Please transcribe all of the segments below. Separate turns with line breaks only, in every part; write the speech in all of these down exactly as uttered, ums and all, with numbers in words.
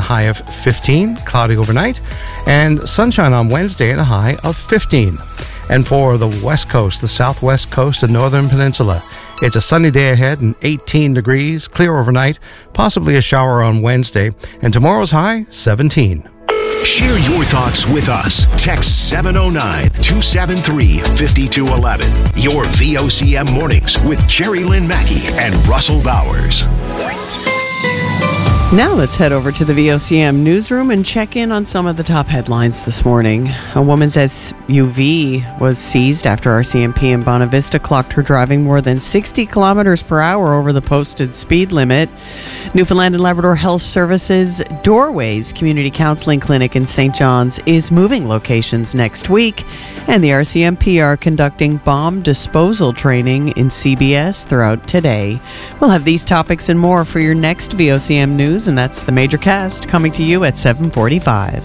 high of fifteen, cloudy overnight, and sunshine on Wednesday at a high of fifteen. And for the west coast, the southwest coast and northern peninsula, it's a sunny day ahead and eighteen degrees, clear overnight, possibly a shower on Wednesday, and tomorrow's high, seventeen.
Share your thoughts with us. Text seven oh nine, two seven three, five two one one. Your V O C M Mornings with Jerry Lynn Mackey and Russell Bowers.
Now let's head over to the V O C M newsroom and check in on some of the top headlines this morning. A woman's S U V was seized after R C M P in Bonavista clocked her driving more than sixty kilometers per hour over the posted speed limit. Newfoundland and Labrador Health Services Doorways Community Counseling Clinic in Saint John's is moving locations next week, and the R C M P are conducting bomb disposal training in C B S throughout today. We'll have these topics and more for your next V O C M news, and that's the Major Cast coming to you at seven forty-five.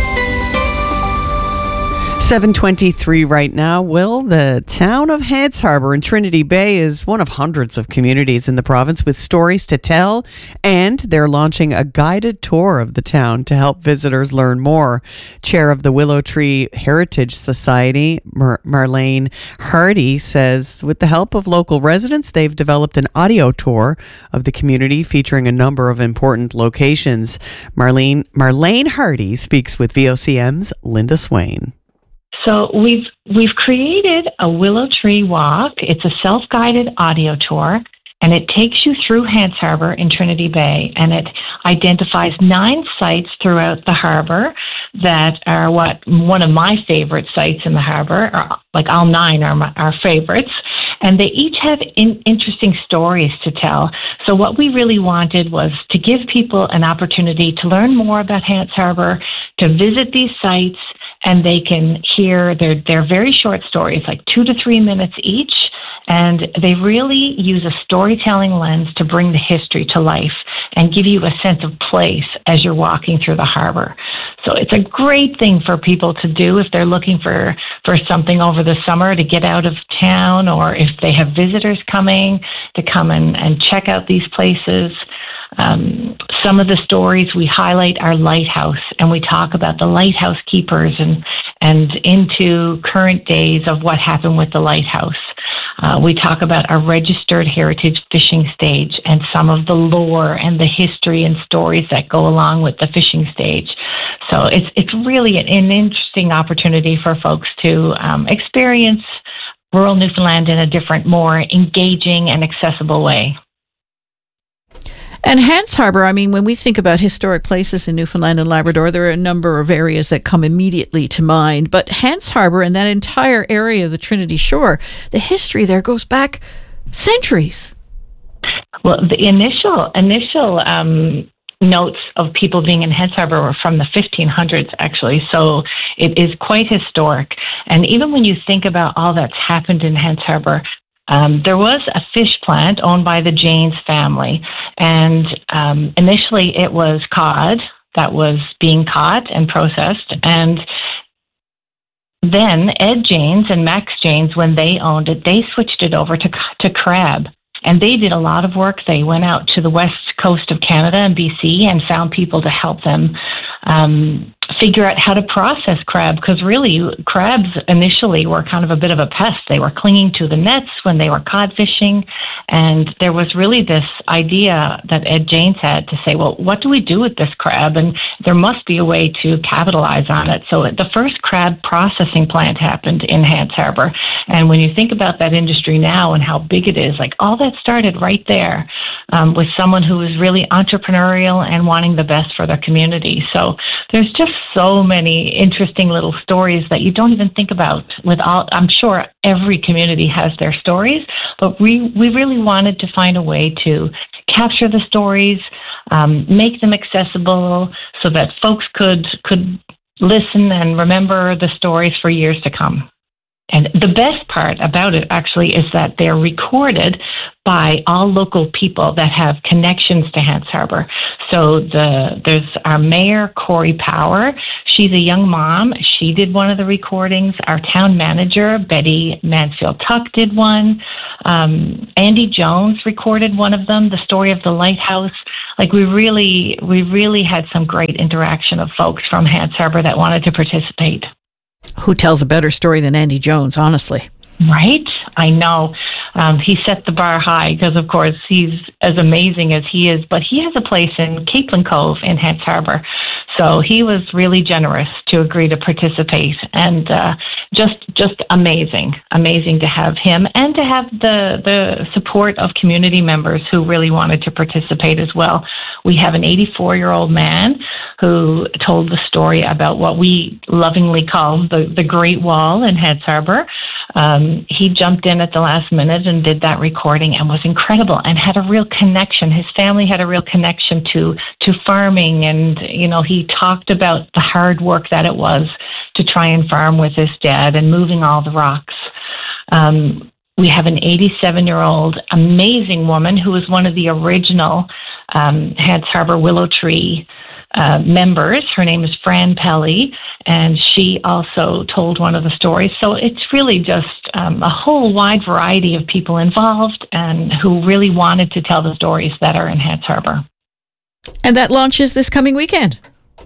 seven twenty-three right now. Well, the town of Hants Harbour in Trinity Bay is one of hundreds of communities in the province with stories to tell, and they're launching a guided tour of the town to help visitors learn more. Chair of the Willow Tree Heritage Society, Mar- Marlene Hardy, says with the help of local residents, they've developed an audio tour of the community featuring a number of important locations. Marlene, Marlene Hardy speaks with V O C M's Linda Swain.
So we've we've created a Willow Tree Walk. It's a self-guided audio tour, and it takes you through Hants Harbour in Trinity Bay, and it identifies nine sites throughout the harbour that are what one of my favorite sites in the harbour. Or like all nine are my, our favorites, and they each have in, interesting stories to tell. So what we really wanted was to give people an opportunity to learn more about Hants Harbour, to visit these sites, and they can hear their, their very short stories, like two to three minutes each, and they really use a storytelling lens to bring the history to life and give you a sense of place as you're walking through the harbor. So it's a great thing for people to do if they're looking for, for something over the summer to get out of town, or if they have visitors coming to come and, and check out these places. Um, some of the stories we highlight our lighthouse, and we talk about the lighthouse keepers and, and into current days of what happened with the lighthouse. Uh, we talk about our registered heritage fishing stage and some of the lore and the history and stories that go along with the fishing stage. So it's it's really an, an interesting opportunity for folks to um, experience rural Newfoundland in a different, more engaging and accessible way.
And Hants Harbour, I mean, when we think about historic places in Newfoundland and Labrador, there are a number of areas that come immediately to mind. But Hants Harbour and that entire area of the Trinity Shore, the history there goes back centuries.
Well, the initial initial um, notes of people being in Hants Harbour were from the fifteen hundreds, actually. So it is quite historic. And even when you think about all that's happened in Hants Harbour, Um, there was a fish plant owned by the Janes family, and um, initially it was cod that was being caught and processed, and then Ed Janes and Max Janes, when they owned it, they switched it over to to crab, and they did a lot of work. They went out to the west coast of Canada and B C and found people to help them um, figure out how to process crab, because really crabs initially were kind of a bit of a pest. They were clinging to the nets when they were cod fishing, and there was really this idea that Ed Janes had to say, well, what do we do with this crab? And there must be a way to capitalize on it. So the first crab processing plant happened in Hants Harbour, and when you think about that industry now and how big it is, like all that started right there um, with someone who was really entrepreneurial and wanting the best for their community. So there's just so many interesting little stories that you don't even think about. With all, I'm sure every community has their stories, but we, we really wanted to find a way to capture the stories, um, make them accessible so that folks could could listen and remember the stories for years to come. And the best part about it actually is that they're recorded by all local people that have connections to Hants Harbour. So the there's our mayor, Corey Power. she's a young mom. She did one of the recordings. Our town manager, Betty Mansfield-Tuck, did one. Um, Andy Jones recorded one of them, the story of the lighthouse. Like we really, we really had some great interaction of folks from Hants Harbor that wanted to participate.
Who tells a better story than Andy Jones, honestly?
Right? I know. Um, he set the bar high because, of course, he's as amazing as he is, but he has a place in Capeland Cove in Hants Harbor. So he was really generous to agree to participate, and uh, just just amazing, amazing to have him and to have the, the support of community members who really wanted to participate as well. We have an eighty-four-year-old man who told the story about what we lovingly call the, the Great Wall in Hants Harbor. Um, he jumped in at the last minute and did that recording and was incredible and had a real connection. His family had a real connection to, to farming, and, you know, he talked about the hard work that it was to try and farm with his dad and moving all the rocks. Um, we have an eighty-seven-year-old amazing woman who was one of the original um, Hants Harbor Willow Tree Uh, members. Her name is Fran Pelly, and she also told one of the stories. So it's really just um, a whole wide variety of people involved and who really wanted to tell the stories that are in Hants Harbor.
And that launches this coming weekend.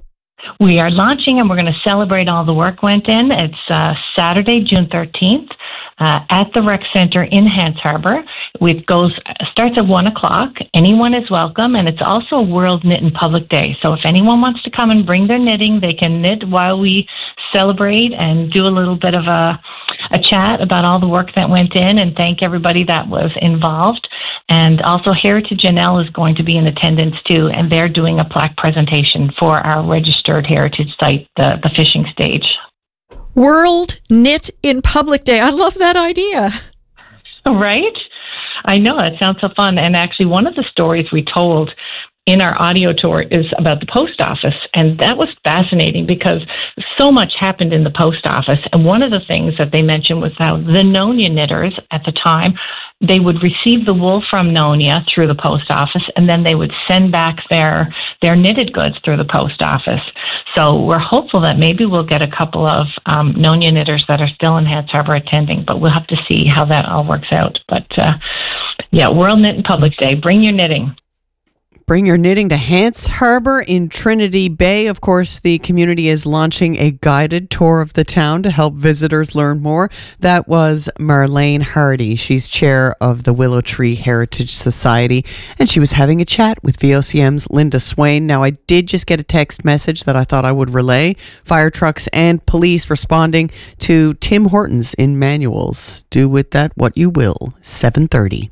We are launching, and we're going to celebrate all the work went in. It's uh, Saturday, June thirteenth, uh, at the Rec Center in Hants Harbor. It goes starts at one o'clock. Anyone is welcome, and it's also World Knit in Public Day. So if anyone wants to come and bring their knitting, they can knit while we celebrate and do a little bit of a, a chat about all the work that went in and thank everybody that was involved. And also Heritage N L is going to be in attendance too, and they're doing a plaque presentation for our registered heritage site, the, the fishing stage.
World Knit in Public Day. I love that idea.
Right? I know, it sounds so fun. And actually, one of the stories we told in our audio tour is about the post office. And that was fascinating because so much happened in the post office. And one of the things that they mentioned was how the Nonia knitters at the time, they would receive the wool from Nonia through the post office, and then they would send back their their knitted goods through the post office. So we're hopeful that maybe we'll get a couple of um, Nonia knitters that are still in Hants Harbor attending, but we'll have to see how that all works out. But uh, yeah, World Knit in Public Day. Bring your knitting.
Bring your knitting to Hants Harbor in Trinity Bay. Of course, the community is launching a guided tour of the town to help visitors learn more. That was Marlene Hardy. She's chair of the Willow Tree Heritage Society, and she was having a chat with V O C M's Linda Swain. Now, I did just get a text message that I thought I would relay. Fire trucks and police responding to Tim Hortons in Manuals. Do with that what you will. seven thirty.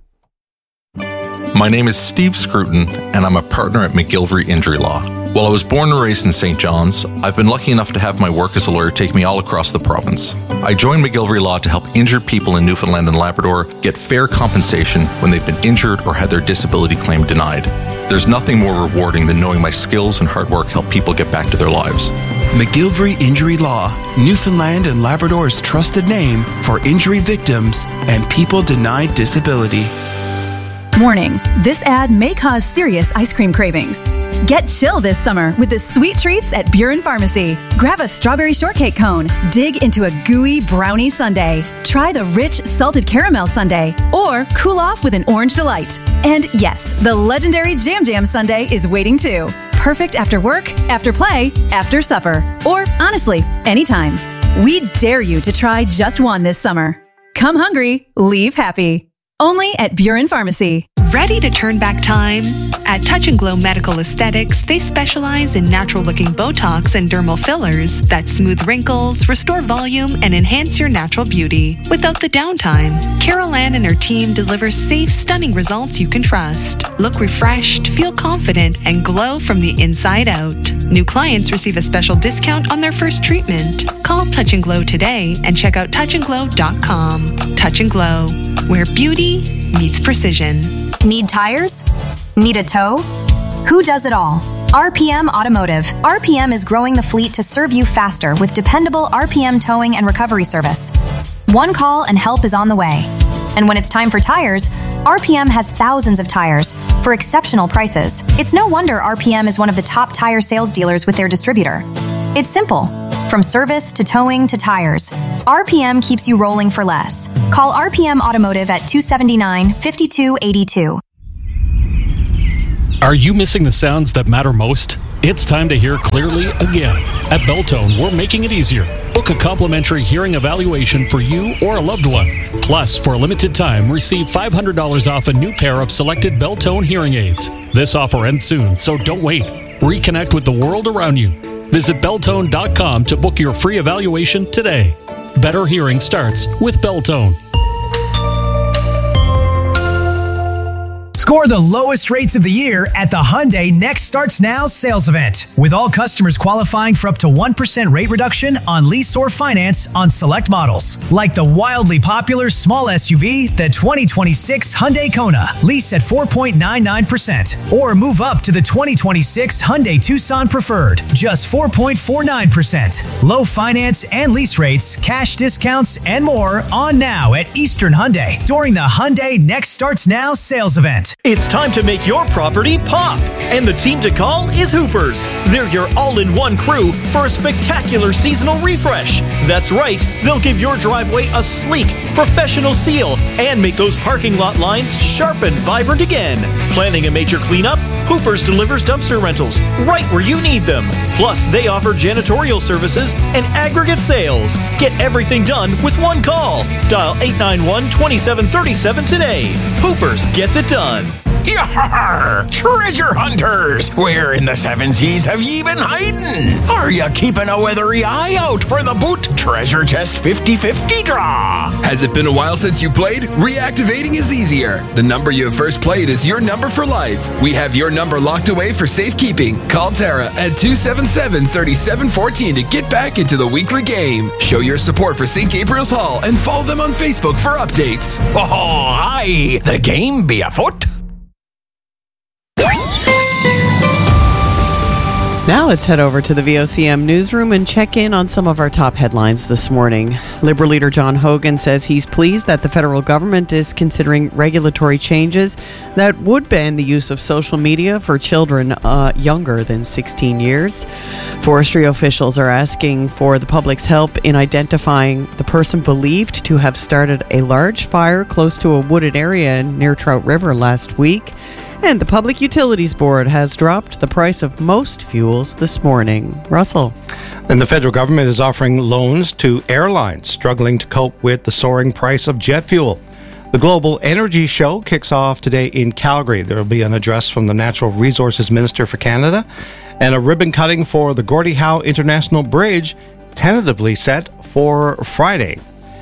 My name is Steve Scruton, and I'm a partner at McGilvery Injury Law. While I was born and raised in Saint John's, I've been lucky enough to have my work as a lawyer take me all across the province. I joined McGilvery Law to help injured people in Newfoundland and Labrador get fair compensation when they've been injured or had their disability claim denied. There's nothing more rewarding than knowing my skills and hard work help people get back to their lives.
McGilvery Injury Law, Newfoundland and Labrador's trusted name for injury victims and people denied disability.
Warning, this ad may cause serious ice cream cravings. Get chill this summer with the sweet treats at Buren Pharmacy. Grab a strawberry shortcake cone, dig into a gooey brownie sundae, try the rich salted caramel sundae, or cool off with an orange delight. And yes, the legendary Jam Jam sundae is waiting too. Perfect after work, after play, after supper, or honestly, anytime. We dare you to try just one this summer. Come hungry, leave happy. Only at Buren Pharmacy.
Ready to turn back time? At Touch and Glow Medical Aesthetics, they specialize in natural-looking Botox and dermal fillers that smooth wrinkles, restore volume, and enhance your natural beauty without the downtime. Carol Ann and her team deliver safe, stunning results you can trust. Look refreshed, feel confident, and glow from the inside out. New clients receive a special discount on their first treatment. Call Touch and Glow today and check out touch and glow dot com. Touch and Glow, where beauty meets precision.
Need tires? Need a tow? Who does it all? R P M Automotive. R P M is growing the fleet to serve you faster with dependable R P M towing and recovery service. One call and help is on the way. And when it's time for tires, R P M has thousands of tires for exceptional prices. It's no wonder R P M is one of the top tire sales dealers with their distributor. It's simple. From service to towing to tires, R P M keeps you rolling for less. Call R P M Automotive at two seven nine, five two eight two.
Are you missing the sounds that matter most? It's time to hear clearly again. At Beltone, we're making it easier. Book a complimentary hearing evaluation for you or a loved one. Plus, for a limited time, receive five hundred dollars off a new pair of selected Beltone hearing aids. This offer ends soon, so don't wait. Reconnect with the world around you. Visit Beltone dot com to book your free evaluation today. Better hearing starts with Beltone.
Score the lowest rates of the year at the Hyundai Next Starts Now sales event, with all customers qualifying for up to one percent rate reduction on lease or finance on select models, like the wildly popular small S U V, the twenty twenty-six Hyundai Kona, lease at four point nine nine percent, or move up to the twenty twenty-six Hyundai Tucson Preferred, just four point four nine percent. Low finance and lease rates, cash discounts, and more on now at Eastern Hyundai during the Hyundai Next Starts Now sales event.
It's time to make your property pop, and the team to call is Hoopers. They're your all-in-one crew for a spectacular seasonal refresh. That's right, they'll give your driveway a sleek, professional seal and make those parking lot lines sharp and vibrant again. Planning a major cleanup? Hoopers delivers dumpster rentals right where you need them. Plus, they offer janitorial services and aggregate sales. Get everything done with one call. Dial eight nine one, two seven three seven today. Hoopers gets it done.
Yar! Treasure hunters! Where in the seven seas have ye been hiding? Are ya keeping a weathery eye out for the Boot Treasure Chest fifty fifty draw?
Has it been a while since you played? Reactivating is easier. The number you have first played is your number for life. We have your number locked away for safekeeping. Call Tara at two seven seven, three seven one four to get back into the weekly game. Show your support for Saint Gabriel's Hall and follow them on Facebook for updates.
Oh, aye! The game be afoot.
Now let's head over to the V O C M newsroom and check in on some of our top headlines this morning. Liberal leader John Hogan says he's pleased that the federal government is considering regulatory changes that would ban the use of social media for children uh, younger than sixteen years. Forestry officials are asking for the public's help in identifying the person believed to have started a large fire close to a wooded area near Trout River last week. And the Public Utilities Board has dropped the price of most fuels this morning. Russell.
And the federal government is offering loans to airlines struggling to cope with the soaring price of jet fuel. The Global Energy Show kicks off today in Calgary. There will be an address from the Natural Resources Minister for Canada and a ribbon cutting for the Gordie Howe International Bridge, tentatively set for Friday.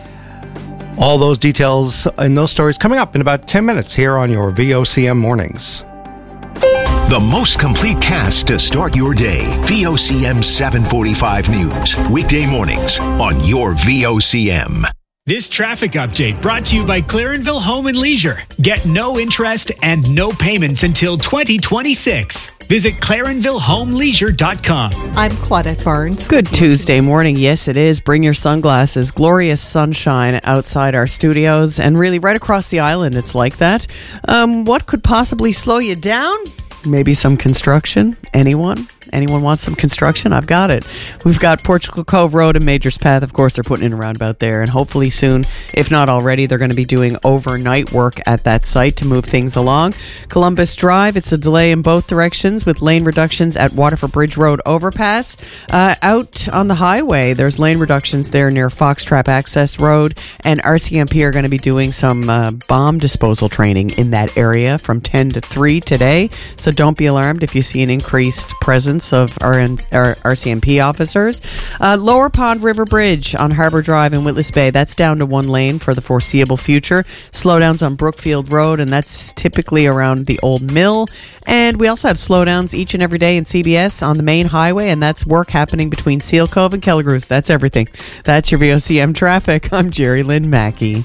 All those details and those stories coming up in about ten minutes here on your V O C M Mornings.
The most complete cast to start your day. V O C M seven forty-five News. Weekday mornings on your V O C M.
This traffic update brought to you by Clarenville Home and Leisure. Get no interest and no payments until twenty twenty-six. Visit Clarenville Home Leisure dot com.
I'm Claudette Barnes.
Good Tuesday morning. Yes, it is. Bring your sunglasses. Glorious sunshine outside our studios and really right across the island. It's like that. Um, what could possibly slow you down? Maybe some construction. Anyone? Anyone want some construction? I've got it. We've got Portugal Cove Road and Majors Path. Of course, they're putting in a roundabout there. And hopefully soon, if not already, they're going to be doing overnight work at that site to move things along. Columbus Drive, it's a delay in both directions with lane reductions at Waterford Bridge Road overpass. Uh, out on the highway, there's lane reductions there near Foxtrap Access Road. And R C M P are going to be doing some uh, bomb disposal training in that area from ten to three today. So don't be alarmed if you see an increased presence of our, our R C M P officers. Uh, Lower Pond River Bridge on Harbour Drive in Witless Bay, that's down to one lane for the foreseeable future. Slowdowns on Brookfield Road, and that's typically around the old mill. And we also have slowdowns each and every day in C B S on the main highway, and that's work happening between Seal Cove and Kelligrews. That's everything. That's your V O C M traffic. I'm Jerry Lynn Mackey.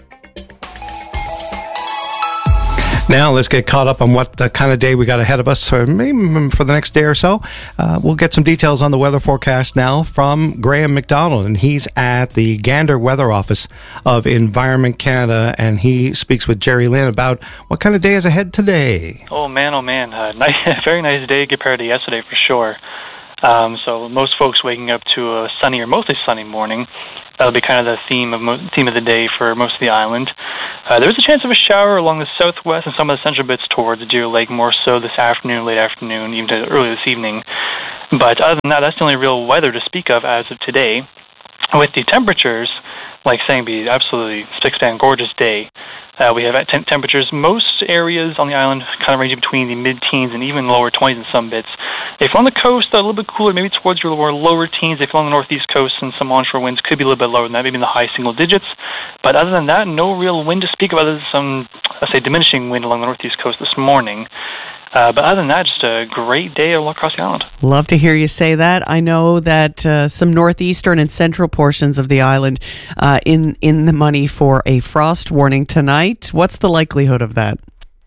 Now let's get caught up on what the kind of day we got ahead of us, or maybe for the next day or so. Uh, we'll get some details on the weather forecast now from Graham McDonald, and he's at the Gander Weather Office of Environment Canada, and he speaks with Jerry Lynn about what kind of day is ahead today.
Oh man, oh man, uh, nice, very nice day compared to yesterday for sure.
Um, so most folks waking up to a sunny or mostly sunny morning. That'll be kind of the theme of mo- theme of the day for most of the island. Uh, there's a chance of a shower along the southwest and some of the central bits towards Deer Lake, more so this afternoon, late afternoon, even to early this evening. But other than that, that's the only real weather to speak of as of today. With the temperatures, like saying, be absolutely spick-span gorgeous day. Uh, we have t- temperatures, most areas on the island kind of ranging between the mid-teens and even lower twenties in some bits. If on the coast, a little bit cooler, maybe towards your lower, lower teens. If on the northeast coast and some onshore winds, could be a little bit lower than that, maybe in the high single digits. But other than that, no real wind to speak of other than some, let's say, diminishing wind along the northeast coast this morning. Uh, but other than that, just a great day all across the island.
Love to hear you say that. I know that uh, some northeastern and central portions of the island uh, in in the money for a frost warning tonight. What's the likelihood of that?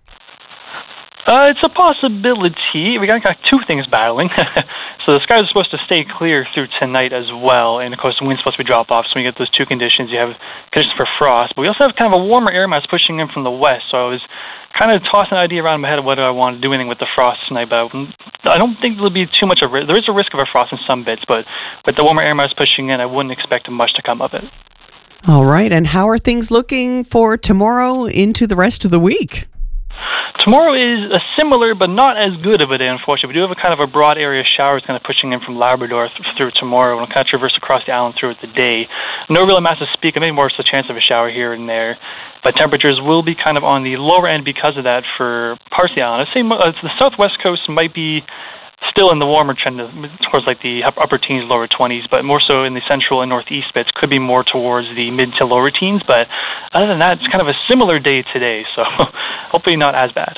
Uh, it's a possibility. We got, got two things battling. So the skies are supposed to stay clear through tonight as well, and of course the wind's supposed to be drop off. So when you get those two conditions, you have conditions for frost. But we also have kind of a warmer air mass pushing in from the west. So I was kind of tossing an idea around in my head of whether I want to do anything with the frost tonight. But I don't think there'll be too much of risk. There is a risk of a frost in some bits, but with the warmer air mass pushing in, I wouldn't expect much to come of it.
All right, and how are things looking for tomorrow into the rest of the week?
Tomorrow is a similar but not as good of a day, unfortunately. We do have a kind of a broad area of showers kind of pushing in from Labrador th- through tomorrow, and we'll kind of traverse across the island throughout the day. No real massive speak, maybe more so a chance of a shower here and there. But temperatures will be kind of on the lower end because of that for parts of the island. I'd say uh, the southwest coast might be still in the warmer trend towards like the upper teens, lower twenties, but more so in the central and northeast bits could be more towards the mid to lower teens. But other than that, it's kind of a similar day today, so hopefully not as bad.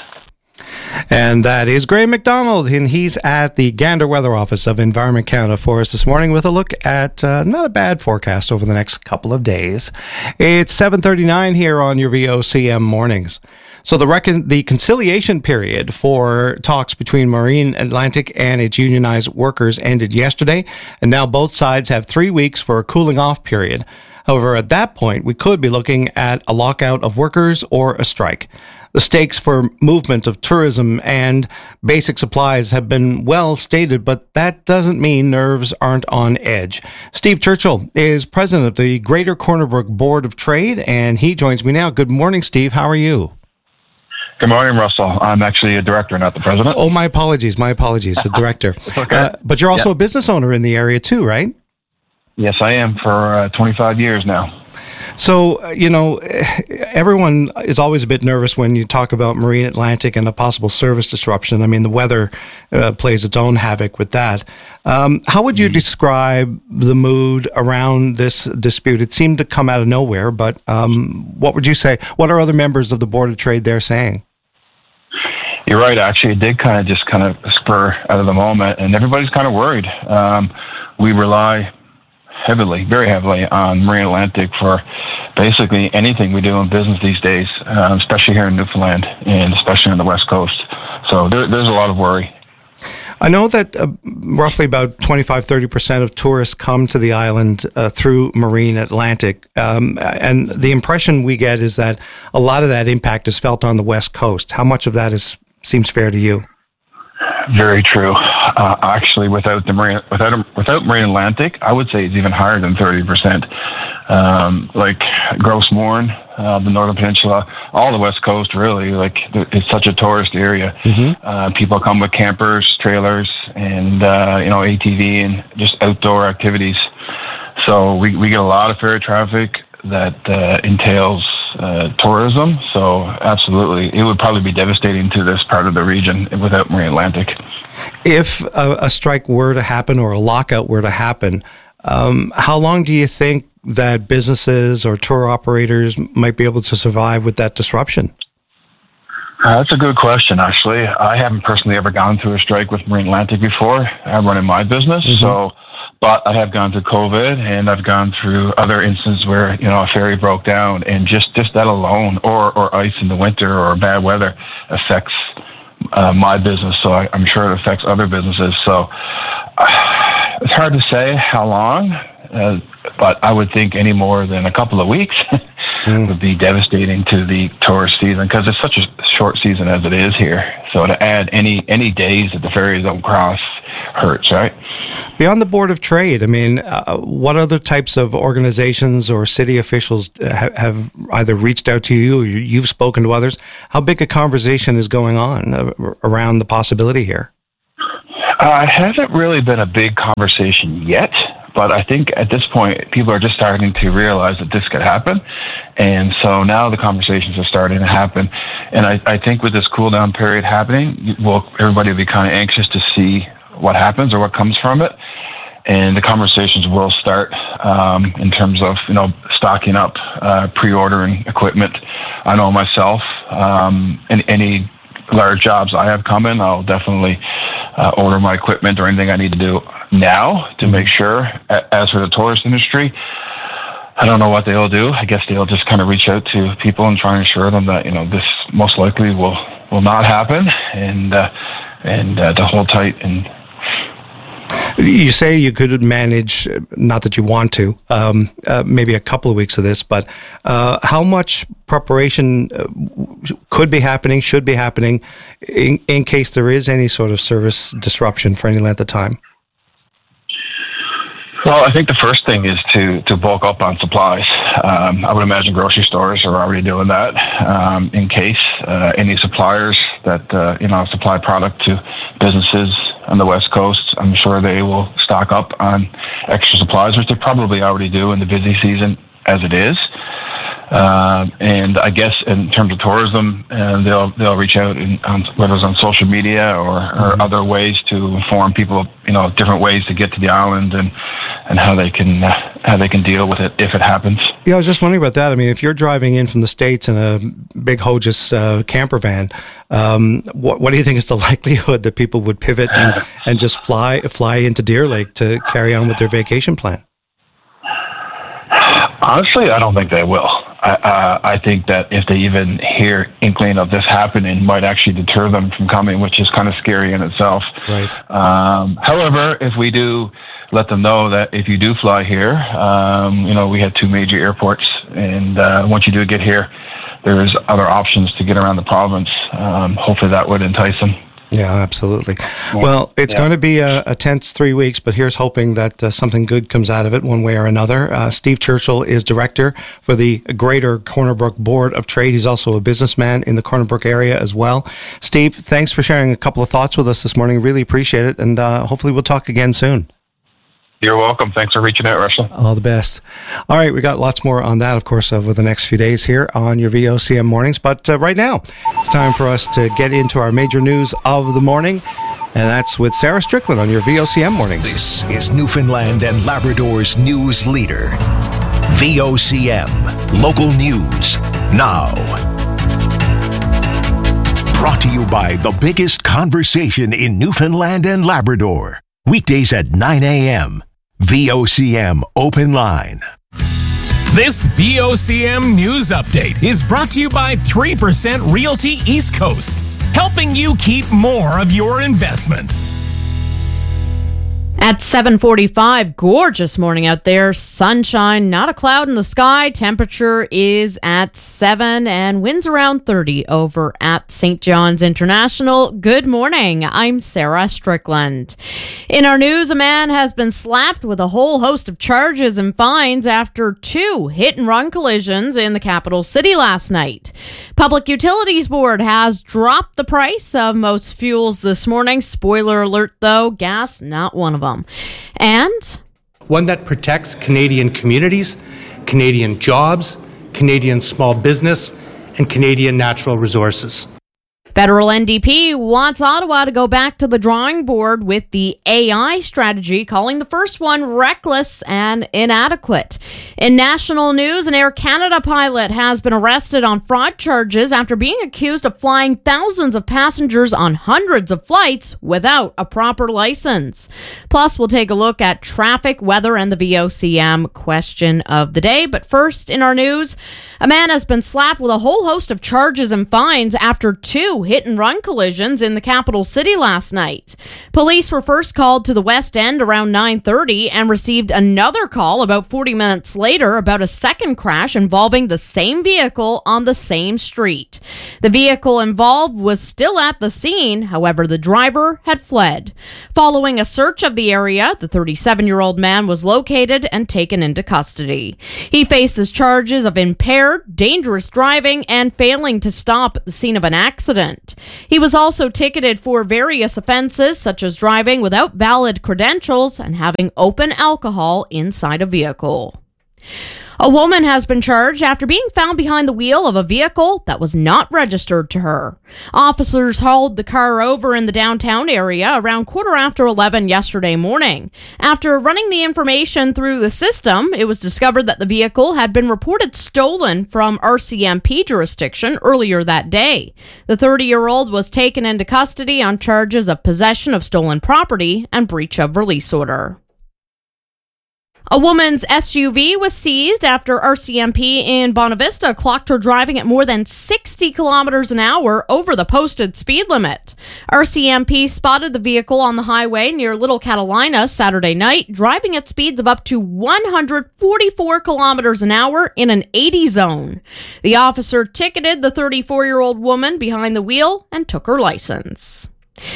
And that is Graham McDonald, and he's at the Gander Weather Office of Environment Canada for us this morning with a look at uh, not a bad forecast over the next couple of days. It's seven thirty-nine here on your V O C M mornings. So the recon- the conciliation period for talks between Marine Atlantic and its unionized workers ended yesterday, and now both sides have three weeks for a cooling off period. However, at that point, we could be looking at a lockout of workers or a strike. The stakes for movement of tourism and basic supplies have been well stated, but that doesn't mean nerves aren't on edge. Steve Churchill is president of the Greater Corner Brook Board of Trade, and he joins me now. Good morning, Steve. How are you?
Good morning, Russell. I'm actually a director, not the president.
Oh, my apologies. My apologies. The director.
Okay.
Uh, but you're also
Yep.
a business owner in the area too, right?
Yes, I am for uh, twenty-five years now.
So, uh, you know, everyone is always a bit nervous when you talk about Marine Atlantic and a possible service disruption. I mean, the weather uh, plays its own havoc with that. Um, how would you mm-hmm. describe the mood around this dispute? It seemed to come out of nowhere, but um, what would you say? What are other members of the Board of Trade there saying?
You're right. Actually, it did kind of just kind of spur out of the moment, and everybody's kind of worried. Um, we rely heavily, very heavily on Marine Atlantic for basically anything we do in business these days, um, especially here in Newfoundland and especially on the West Coast. So there, there's a lot of worry.
I know that uh, roughly about twenty-five to thirty percent of tourists come to the island uh, through Marine Atlantic. Um, and the impression we get is that a lot of that impact is felt on the West Coast. How much of that is seems fair to you?
Very true. Uh, actually, without the marine, without without Marine Atlantic, I would say it's even higher than thirty percent. Um, like Gros Morne, uh, the Northern Peninsula, all the West Coast, really. Like it's such a tourist area. Mm-hmm. Uh, people come with campers, trailers, and uh, you know A T V and just outdoor activities. So we we get a lot of ferry traffic that uh, entails uh, tourism. So absolutely, it would probably be devastating to this part of the region without Marine Atlantic.
If a, a strike were to happen or a lockout were to happen, um, how long do you think that businesses or tour operators might be able to survive with that disruption?
Uh, that's a good question, actually. I haven't personally ever gone through a strike with Marine Atlantic before. I'm running my business, mm-hmm. so... But I have gone through COVID, and I've gone through other instances where, you know, a ferry broke down, and just, just that alone, or, or ice in the winter or bad weather affects uh, my business. So I, I'm sure it affects other businesses. So uh, it's hard to say how long, uh, but I would think any more than a couple of weeks mm. would be devastating to the tourist season, because it's such a short season as it is here. So to add any any days that the ferries don't cross hurts, right?
Beyond the Board of Trade, I mean, uh, what other types of organizations or city officials ha- have either reached out to you or you've spoken to others? How big a conversation is going on uh, around the possibility here?
Uh, it hasn't really been a big conversation yet, but I think at this point, people are just starting to realize that this could happen. And so now the conversations are starting to happen. And I, I think with this cool down period happening, well, everybody will be kind of anxious to see what happens or what comes from it. And the conversations will start um, in terms of, you know, stocking up, uh, pre-ordering equipment. I know myself, um, in any large jobs I have coming, I'll definitely uh, order my equipment or anything I need to do now to make sure. As for the tourist industry, I don't know what they'll do. I guess they'll just kind of reach out to people and try and assure them that, you know, this most likely will, will not happen, and uh, and uh, to hold tight. And
you say you could manage, not that you want to, um, uh, maybe a couple of weeks of this, but uh, how much preparation uh, could be happening, should be happening, in, in case there is any sort of service disruption for any length of time?
Well, I think the first thing is to, to bulk up on supplies. Um, I would imagine grocery stores are already doing that. Um, in case uh, any suppliers that uh, you know supply product to businesses on the West Coast, I'm sure they will stock up on extra supplies, which they probably already do in the busy season as it is. Uh, and I guess in terms of tourism, uh, they'll they'll reach out in, on, whether it's on social media or, or mm-hmm. other ways to inform people, you know, different ways to get to the island and and how they can uh, how they can deal with it if it happens.
Yeah, I was just wondering about that. I mean, if you're driving in from the States in a big Hojus uh, camper van, um, what what do you think is the likelihood that people would pivot and, and just fly fly into Deer Lake to carry on with their vacation plan?
Honestly, I don't think they will. I, uh, I think that if they even hear inkling of this happening, might actually deter them from coming, which is kind of scary in itself.
Right.
Um, however, if we do let them know that if you do fly here, um, you know, we have two major airports, and uh, once you do get here, there's other options to get around the province. Um, hopefully that would entice them.
Yeah, absolutely. Well, it's yeah. going to be a, a tense three weeks, but here's hoping that uh, something good comes out of it one way or another. Uh, Steve Churchill is director for the Greater Corner Brook Board of Trade. He's also a businessman in the Corner Brook area as well. Steve, thanks for sharing a couple of thoughts with us this morning. Really appreciate it, and uh, hopefully we'll talk again soon.
You're welcome. Thanks for reaching out, Russell.
All the best. All right, we got lots more on that, of course, over the next few days here on your V O C M mornings. But uh, right now, it's time for us to get into our major news of the morning, and that's with Sarah Strickland on your V O C M mornings.
This is Newfoundland and Labrador's news leader, V O C M Local News Now. Brought to you by the biggest conversation in Newfoundland and Labrador. Weekdays at nine a.m. V O C M Open Line.
This V O C M News Update is brought to you by three percent Realty East Coast, helping you keep more of your investment.
At seven forty-five, gorgeous morning out there. Sunshine, not a cloud in the sky. Temperature is at seven and winds around thirty over at Saint John's International. Good morning. I'm Sarah Strickland. In our news, a man has been slapped with a whole host of charges and fines after two hit-and-run collisions in the capital city last night. Public Utilities Board has dropped the price of most fuels this morning. Spoiler alert, though, gas, not one of them. And
one that protects Canadian communities, Canadian jobs, Canadian small business, and Canadian natural resources.
Federal N D P wants Ottawa to go back to the drawing board with the A I strategy, calling the first one reckless and inadequate. In national news, an Air Canada pilot has been arrested on fraud charges after being accused of flying thousands of passengers on hundreds of flights without a proper license. Plus, we'll take a look at traffic, weather, and the V O C M question of the day. But first, in our news, a man has been slapped with a whole host of charges and fines after two hit-and-run collisions in the capital city last night. Police were first called to the West End around nine thirty and received another call about forty minutes later about a second crash involving the same vehicle on the same street. The vehicle involved was still at the scene, however, the driver had fled. Following a search of the area, the thirty-seven-year-old man was located and taken into custody. He faces charges of impaired, dangerous driving, and failing to stop at the scene of an accident. He was also ticketed for various offenses, such as driving without valid credentials and having open alcohol inside a vehicle. A woman has been charged after being found behind the wheel of a vehicle that was not registered to her. Officers hauled the car over in the downtown area around quarter after eleven yesterday morning. After running the information through the system, it was discovered that the vehicle had been reported stolen from R C M P jurisdiction earlier that day. The thirty-year-old was taken into custody on charges of possession of stolen property and breach of release order. A woman's S U V was seized after R C M P in Bonavista clocked her driving at more than sixty kilometers an hour over the posted speed limit. R C M P spotted the vehicle on the highway near Little Catalina Saturday night, driving at speeds of up to one hundred forty-four kilometers an hour in an eighty zone. The officer ticketed the thirty-four-year-old woman behind the wheel and took her license.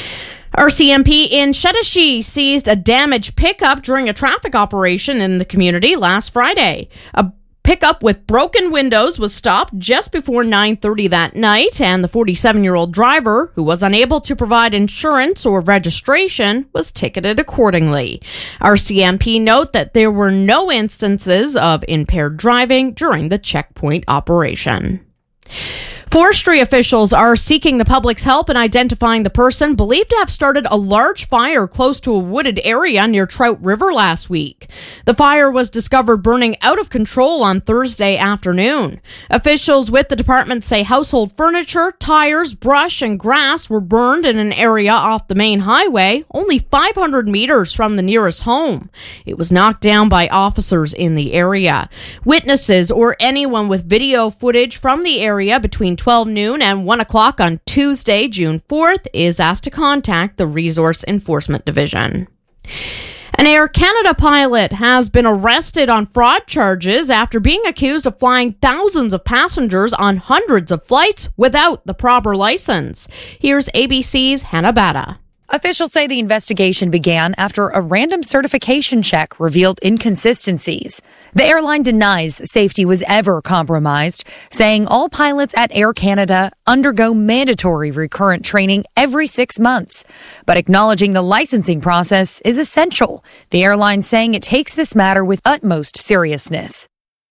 R C M P in Shetashi seized a damaged pickup during a traffic operation in the community last Friday. A pickup with broken windows was stopped just before nine thirty that night, and the forty-seven-year-old driver, who was unable to provide insurance or registration, was ticketed accordingly. R C M P note that there were no instances of impaired driving during the checkpoint operation. Forestry officials are seeking the public's help in identifying the person believed to have started a large fire close to a wooded area near Trout River last week. The fire was discovered burning out of control on Thursday afternoon. Officials with the department say household furniture, tires, brush, and grass were burned in an area off the main highway, only five hundred meters from the nearest home. It was knocked down by officers in the area. Witnesses or anyone with video footage from the area between twelve noon and one o'clock on Tuesday, June fourth, is asked to contact the Resource Enforcement Division. An Air Canada pilot has been arrested on fraud charges after being accused of flying thousands of passengers on hundreds of flights without the proper license. Here's A B C's Hannah Batta.
Officials say the investigation began after a random certification check revealed inconsistencies. The airline denies safety was ever compromised, saying all pilots at Air Canada undergo mandatory recurrent training every six months, but acknowledging the licensing process is essential. The airline saying it takes this matter with utmost seriousness.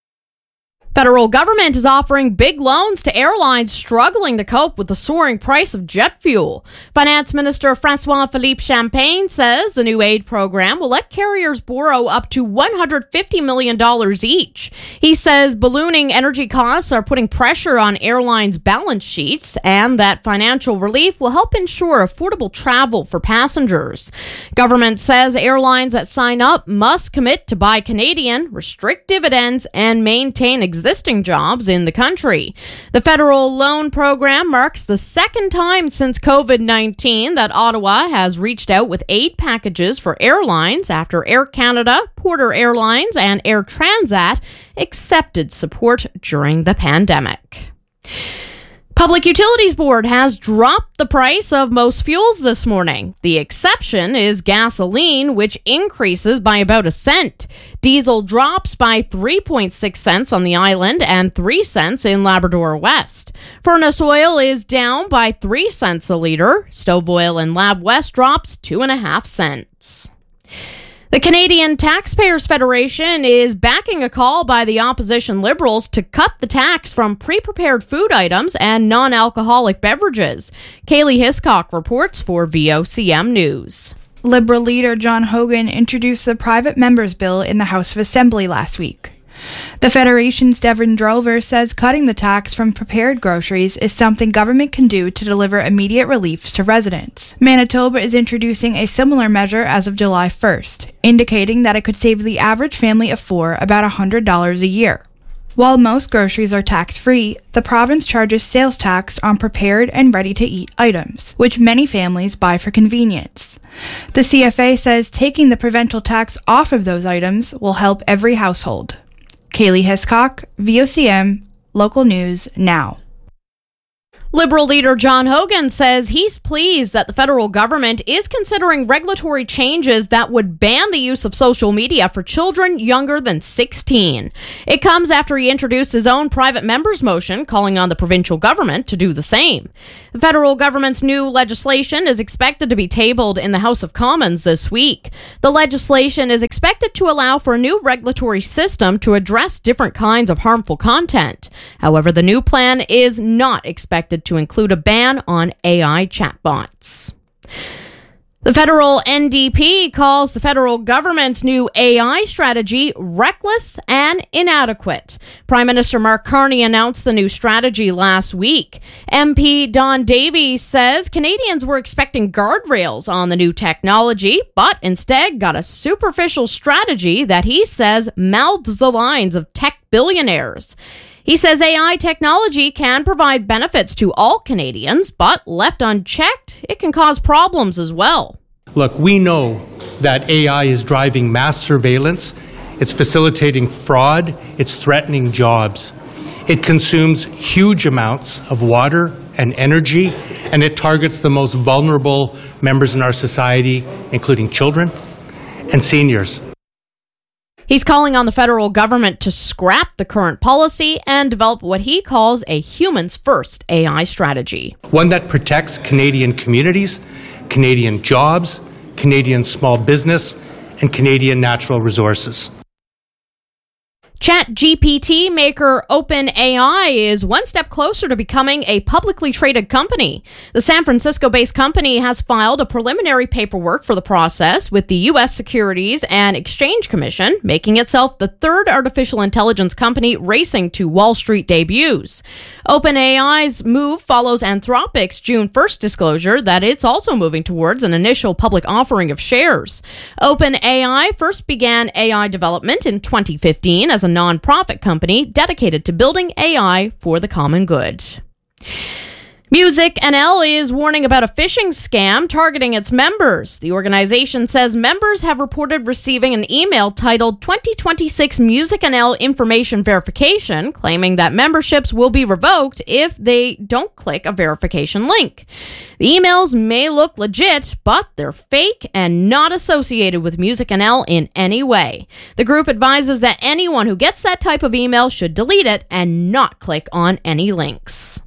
Federal government is offering big loans to airlines struggling to cope with the soaring price of jet fuel. Finance Minister François-Philippe Champagne says the new aid program will let carriers borrow up to one hundred fifty million dollars each. He says ballooning energy costs are putting pressure on airlines' balance sheets and that financial relief will help ensure affordable travel for passengers. Government says airlines that sign up must commit to buy Canadian, restrict dividends, and maintain existing existing jobs in the country. The federal loan program marks the second time since covid nineteen that Ottawa has reached out with aid packages for airlines after Air Canada, Porter Airlines, and Air Transat accepted support during the pandemic. Public Utilities Board has dropped the price of most fuels this morning. The exception is gasoline, which increases by about a cent. Diesel drops by three point six cents on the island and three cents in Labrador West. Furnace oil is down by three cents a litre. Stove oil in Lab West drops two and a half cents. The Canadian Taxpayers Federation is backing a call by the opposition Liberals to cut the tax from pre-prepared food items and non-alcoholic beverages. Kaylee Hiscock reports for V O C M News.
Liberal leader John Hogan introduced the private members' bill in the House of Assembly last week. The Federation's Devin Drover says cutting the tax from prepared groceries is something government can do to deliver immediate relief to residents. Manitoba is introducing a similar measure as of July first, indicating that it could save the average family of four about one hundred dollars a year. While most groceries are tax-free, the province charges sales tax on prepared and ready-to-eat items, which many families buy for convenience. The C F A says taking the provincial tax off of those items will help every household. Kaylee Hiscock, V O C M, Local News Now.
Liberal leader John Hogan says he's pleased that the federal government is considering regulatory changes that would ban the use of social media for children younger than sixteen. It comes after he introduced his own private member's motion calling on the provincial government to do the same. The federal government's new legislation is expected to be tabled in the House of Commons this week. The legislation is expected to allow for a new regulatory system to address different kinds of harmful content. However, the new plan is not expected to include a ban on A I chatbots. The federal N D P calls the federal government's new A I strategy reckless and inadequate. Prime Minister Mark Carney announced the new strategy last week. M P Don Davies says Canadians were expecting guardrails on the new technology, but instead got a superficial strategy that he says mouths the lines of tech billionaires. He says A I technology can provide benefits to all Canadians, but left unchecked, it can cause problems as well.
Look, we know that A I is driving mass surveillance, it's facilitating fraud, it's threatening jobs. It consumes huge amounts of water and energy, and it targets the most vulnerable members in our society, including children and seniors.
He's calling on the federal government to scrap the current policy and develop what he calls a humans first A I strategy.
One that protects Canadian communities, Canadian jobs, Canadian small business, and Canadian natural resources.
ChatGPT maker OpenAI is one step closer to becoming a publicly traded company. The San Francisco-based company has filed a preliminary paperwork for the process with the U S Securities and Exchange Commission, making itself the third artificial intelligence company racing to Wall Street debuts. OpenAI's move follows Anthropic's June first disclosure that it's also moving towards an initial public offering of shares. OpenAI first began A I development in twenty fifteen as a non-profit company dedicated to building A I for the common good. Music N L is warning about a phishing scam targeting its members. The organization says members have reported receiving an email titled twenty twenty-six Music N L Information Verification, claiming that memberships will be revoked if they don't click a verification link. The emails may look legit, but they're fake and not associated with Music N L in any way. The group advises that anyone who gets that type of email should delete it and not click on any links.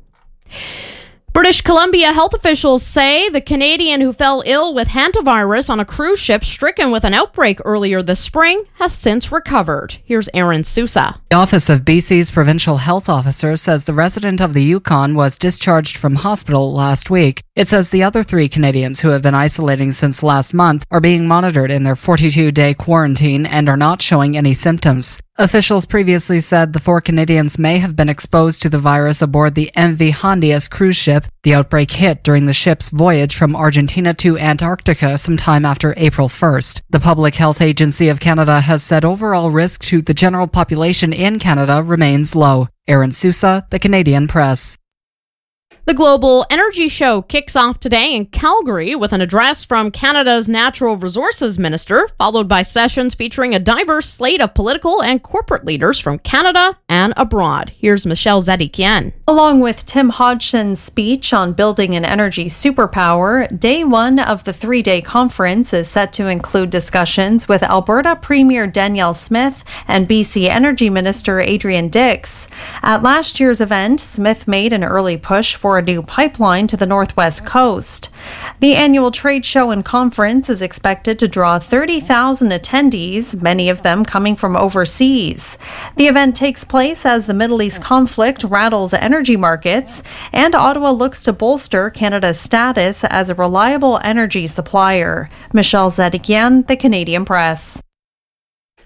British Columbia health officials say the Canadian who fell ill with hantavirus on a cruise ship stricken with an outbreak earlier this spring has since recovered. Here's Aaron Sousa.
The Office of B C's Provincial Health Officer says the resident of the Yukon was discharged from hospital last week. It says the other three Canadians who have been isolating since last month are being monitored in their forty-two day quarantine and are not showing any symptoms. Officials previously said the four Canadians may have been exposed to the virus aboard the M V Hondias cruise ship. The outbreak hit during the ship's voyage from Argentina to Antarctica sometime after April first. The Public Health Agency of Canada has said overall risk to the general population in Canada remains low. Aaron Sousa, The Canadian Press.
The Global Energy Show kicks off today in Calgary with an address from Canada's Natural Resources Minister, followed by sessions featuring a diverse slate of political and corporate leaders from Canada and abroad. Here's Michelle Zedikian.
Along with Tim Hodgson's speech on building an energy superpower, day one of the three-day conference is set to include discussions with Alberta Premier Danielle Smith and B C Energy Minister Adrian Dix. At last year's event, Smith made an early push for a new pipeline to the northwest coast. The annual trade show and conference is expected to draw thirty thousand attendees, many of them coming from overseas. The event takes place as the Middle East conflict rattles energy markets, and Ottawa looks to bolster Canada's status as a reliable energy supplier. Michelle Zedikian, The Canadian Press.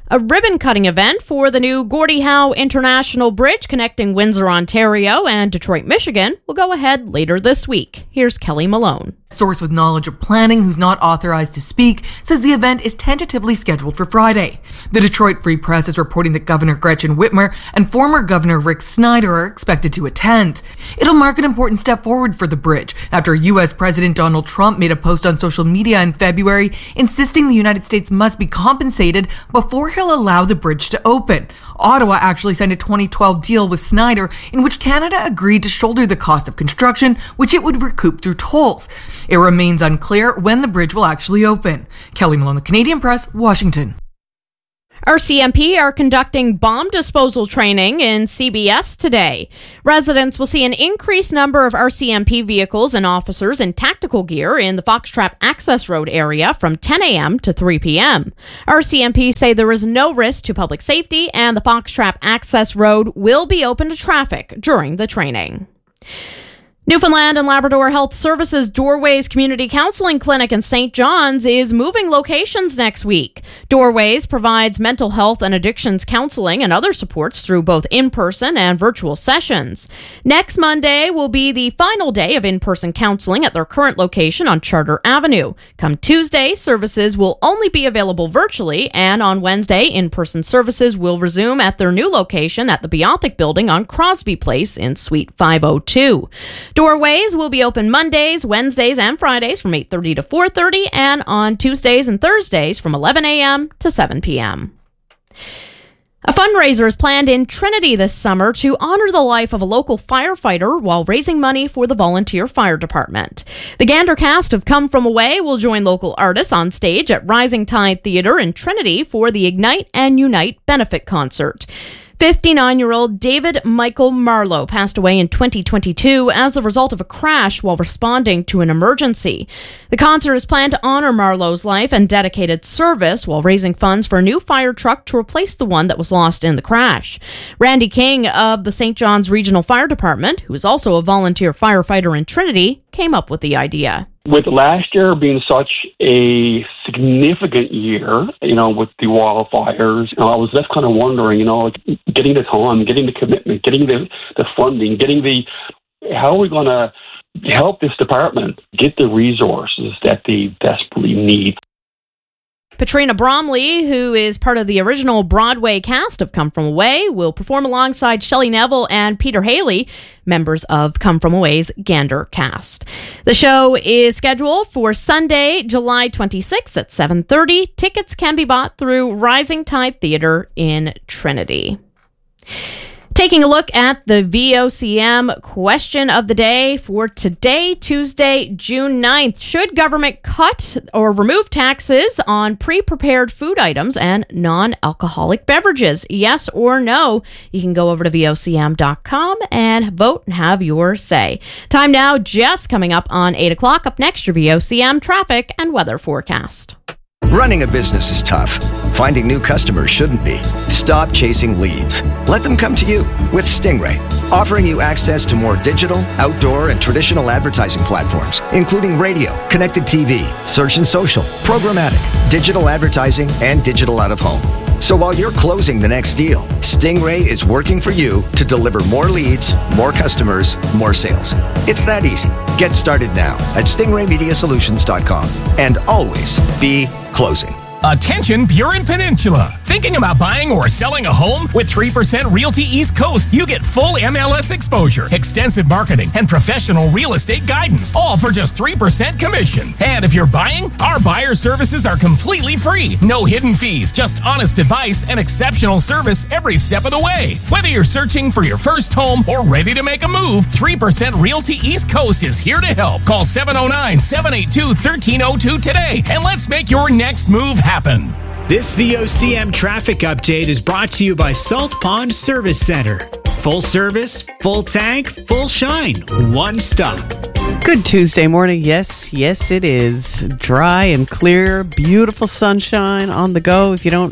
A ribbon-cutting event for the new Gordie Howe International Bridge connecting Windsor, Ontario and Detroit, Michigan will go ahead later this week. Here's Kelly Malone.
A source with knowledge of planning who's not authorized to speak says the event is tentatively scheduled for Friday. The Detroit Free Press is reporting that Governor Gretchen Whitmer and former Governor Rick Snyder are expected to attend. It'll mark an important step forward for the bridge after U S President Donald Trump made a post on social media in February insisting the United States must be compensated before he'll allow the bridge to open. Ottawa actually signed a twenty twelve deal with Snyder in which Canada agreed to shoulder the cost of construction, which it would recoup through tolls. It remains unclear when the bridge will actually open. Kelly Malone, the Canadian Press, Washington.
R C M P are conducting bomb disposal training in C B S today. Residents will see an increased number of R C M P vehicles and officers in tactical gear in the Foxtrap Access Road area from ten a.m. to three p.m. R C M P say there is no risk to public safety and the Foxtrap Access Road will be open to traffic during the training. Newfoundland and Labrador Health Services Doorways Community Counseling Clinic in Saint John's is moving locations next week. Doorways provides mental health and addictions counseling and other supports through both in-person and virtual sessions. Next Monday will be the final day of in-person counseling at their current location on Charter Avenue. Come Tuesday, services will only be available virtually, and on Wednesday, in-person services will resume at their new location at the Beothic Building on Crosby Place in Suite five oh two. Doorways will be open Mondays, Wednesdays, and Fridays from eight thirty to four thirty, and on Tuesdays and Thursdays from eleven a.m. to seven p.m. A fundraiser is planned in Trinity this summer to honor the life of a local firefighter while raising money for the volunteer fire department. The Gander cast of Come From Away will join local artists on stage at Rising Tide Theatre in Trinity for the Ignite and Unite benefit concert. fifty-nine-year-old David Michael Marlowe passed away in twenty twenty-two as a result of a crash while responding to an emergency. The concert is planned to honor Marlowe's life and dedicated service while raising funds for a new fire truck to replace the one that was lost in the crash. Randy King of the Saint John's Regional Fire Department, who is also a volunteer firefighter in Trinity, came up with the idea.
With last year being such a significant year, you know, with the wildfires, you know, I was just kind of wondering, you know, like getting the time, getting the commitment, getting the, the funding, getting the, how are we going to help this department get the resources that they desperately need?
Patrina Bromley, who is part of the original Broadway cast of Come From Away, will perform alongside Shelley Neville and Peter Haley, members of Come From Away's Gander cast. The show is scheduled for Sunday, July twenty-sixth at seven thirty. Tickets can be bought through Rising Tide Theatre in Trinity. Taking a look at the V O C M question of the day for today, Tuesday, June ninth. Should government cut or remove taxes on pre-prepared food items and non-alcoholic beverages? Yes or no? You can go over to V O C M dot com and vote and have your say. Time now, just coming up on eight o'clock. Up next, your V O C M traffic and weather forecast.
Running a business is tough. Finding new customers shouldn't be. Stop chasing leads. Let them come to you with Stingray, offering you access to more digital, outdoor, and traditional advertising platforms, including radio, connected T V, search and social, programmatic, digital advertising, and digital out-of-home. So while you're closing the next deal, Stingray is working for you to deliver more leads, more customers, more sales. It's that easy. Get started now at stingray media solutions dot com and always be closing.
Attention Burin Peninsula. Thinking about buying or selling a home? With three percent Realty East Coast, you get full M L S exposure, extensive marketing, and professional real estate guidance, all for just three percent commission. And if you're buying, our buyer services are completely free. No hidden fees, just honest advice and exceptional service every step of the way. Whether you're searching for your first home or ready to make a move, three percent Realty East Coast is here to help. Call seven oh nine, seven eight two, one three oh two today, and let's make your next move happen.
This V O C M traffic update is brought to you by Salt Pond Service Center. Full service, full tank, full shine. One stop.
Good Tuesday morning. Yes, yes, it is. Dry and clear, beautiful sunshine on the go. If you don't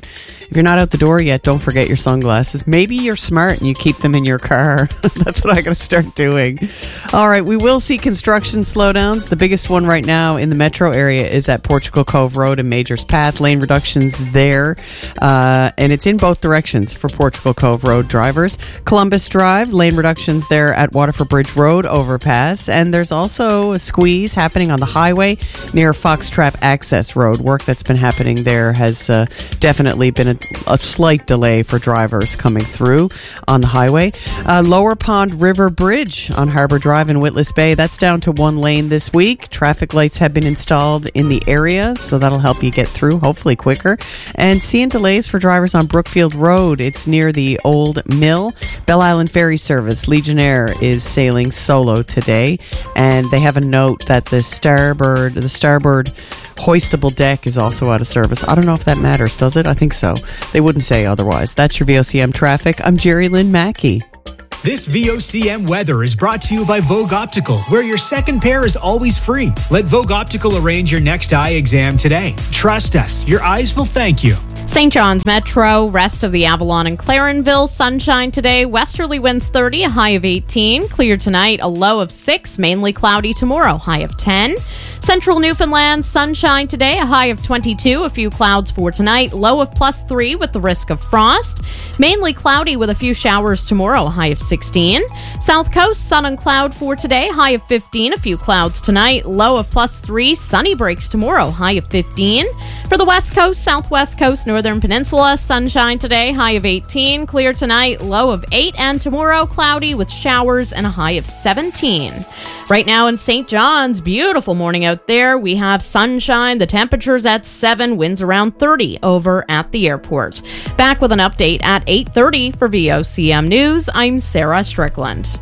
If you're not out the door yet, don't forget your sunglasses. Maybe you're smart and you keep them in your car. That's what I'm going to start doing. All right, we will see construction slowdowns. The biggest one right now in the metro area is at Portugal Cove Road and Majors Path. Lane reductions there, uh, and it's in both directions for Portugal Cove Road drivers. Columbus Drive, lane reductions there at Waterford Bridge Road overpass, and there's also a squeeze happening on the highway near Foxtrap Access Road. Work that's been happening there has uh, definitely been a, a slight delay for drivers coming through on the highway. Uh, Lower Pond River Bridge on Harbour Drive in Witless Bay, that's down to one lane this week. Traffic lights have been installed in the area, so that'll help you get through, hopefully quicker. And seeing delays for drivers on Brookfield Road. It's near the old mill. Bell Island Ferry Service, Legionnaire, is sailing solo today, and they have a note that the starboard, the starboard hoistable deck is also out of service. I don't know if that matters, does it? I think so. They wouldn't say otherwise. That's your V O C M traffic. I'm Jerry Lynn Mackey.
This V O C M weather is brought to you by Vogue Optical, where your second pair is always free. Let Vogue Optical arrange your next eye exam today. Trust us, your eyes will thank you.
Saint John's Metro, rest of the Avalon and Clarenville, sunshine today, westerly winds thirty, a high of eighteen. Clear tonight, a low of six, mainly cloudy tomorrow, high of ten. Central Newfoundland, sunshine today, a high of twenty-two, a few clouds for tonight, low of plus three with the risk of frost. Mainly cloudy with a few showers tomorrow, a high of sixteen. South Coast, sun and cloud for today, high of fifteen, a few clouds tonight, low of plus three, sunny breaks tomorrow, high of fifteen. For the West Coast, Southwest Coast, Northern Peninsula, sunshine today, high of eighteen, clear tonight, low of eight, and tomorrow cloudy with showers and a high of seventeen. Right now in Saint John's, beautiful morning out there. We have sunshine, the temperature's at seven, winds around thirty over at the airport. Back with an update at eight thirty for V O C M News. I'm Sarah Strickland.